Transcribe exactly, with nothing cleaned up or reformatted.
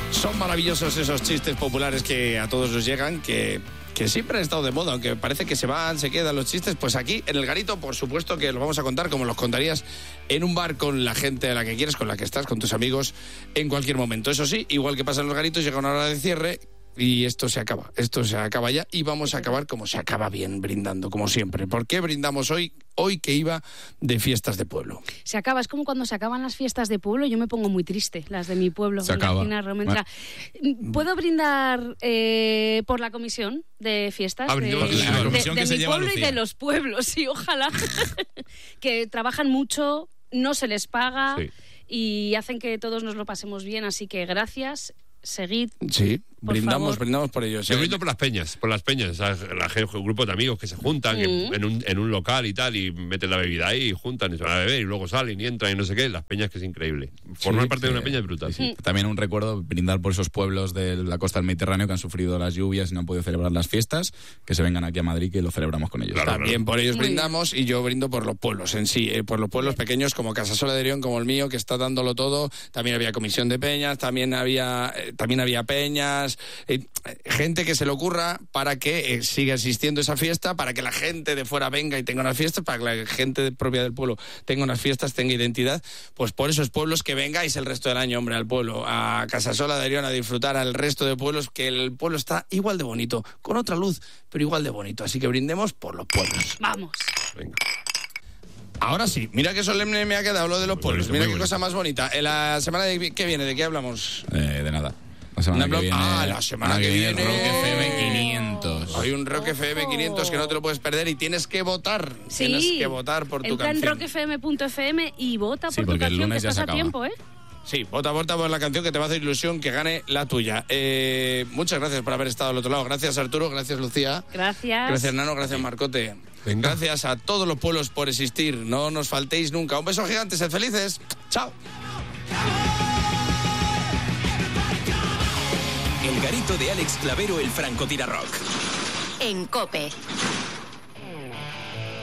Son maravillosos esos chistes populares que a todos nos llegan, que, que siempre han estado de moda, aunque parece que se van, se quedan los chistes. Pues aquí, en el Garito, por supuesto que los vamos a contar como los contarías en un bar con la gente a la que quieres, con la que estás, con tus amigos, en cualquier momento. Eso sí, igual que pasa en los Garitos, llega una hora de cierre y esto se acaba. Esto se acaba ya y vamos a acabar como se acaba bien, brindando, como siempre. ¿Por qué brindamos hoy? Hoy que iba de fiestas de pueblo. Se acaba, es como cuando se acaban las fiestas de pueblo, yo me pongo muy triste, las de mi pueblo. Se acaba. Bueno. ¿Puedo brindar eh, por la comisión de fiestas? Ah, de, la, la de, comisión de, que de se mi lleva pueblo Lucía. Y de los pueblos, sí, ojalá. Que trabajan mucho, no se les paga Sí. y hacen que todos nos lo pasemos bien, así que gracias, seguid. Sí, Por brindamos, favor. brindamos por ellos. Yo ¿eh? brindo por las peñas, por las peñas, ¿sabes? La gente, un grupo de amigos que se juntan Mm. en, en un, en un local y tal, y meten la bebida ahí, y juntan y se van a beber, y luego salen y entran y no sé qué. Las peñas, que es increíble. Formar Sí, parte sí. de una peña es brutal. Sí. También un recuerdo, brindar por esos pueblos de la costa del Mediterráneo que han sufrido las lluvias y no han podido celebrar las fiestas, que se vengan aquí a Madrid que lo celebramos con ellos. Claro. También por ellos Muy brindamos y yo brindo por los pueblos en sí, eh, por los pueblos pequeños como Casasola de Orión, como el mío, que está dándolo todo. También había comisión de peñas, también había eh, también había peñas, eh, gente que se le ocurra para que eh, siga existiendo esa fiesta, para que la gente de fuera venga y tenga unas fiestas, para que la gente propia del pueblo tenga unas fiestas, tenga identidad. Pues por esos pueblos que vengáis el resto del año, hombre, al pueblo, a Casasola de Orión, a disfrutar al resto de pueblos, que el pueblo está igual de bonito, con otra luz, pero igual de bonito. Así que brindemos por los pueblos. Vamos. Venga. Ahora sí, mira qué solemne me ha quedado lo de los Muy pueblos. bonito, Mira muy qué bonito. cosa más bonita. En la semana de, que viene, ¿de qué hablamos? Eh, de nada. La semana Una que blo- viene, ah, la semana que viene. Rock F M quinientos. Hay un Rock F M quinientos que no te lo puedes perder y tienes que votar. Sí. Tienes que votar por tu Entra en canción. rock f m punto f m y vota Sí, por tu porque el canción, que lunes ya estás se a acaba. tiempo, ¿eh? Sí, vota, vota por la canción que te va a hacer ilusión que gane la tuya. Eh, muchas gracias por haber estado al otro lado. Gracias, Arturo. Gracias, Lucía. Gracias. Gracias, Nano. Gracias, Marcote. Venga. Gracias a todos los pueblos por existir. No nos faltéis nunca. Un beso gigante. Sed felices. Chao. El Garito de Alex Clavero, el francotirador. En COPE.